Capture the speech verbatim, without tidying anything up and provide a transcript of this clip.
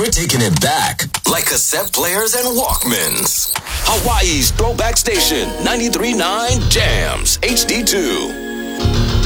We're taking it back, like cassette players and Walkmans. Hawaii's Throwback Station, ninety-three point nine Jams, H D two.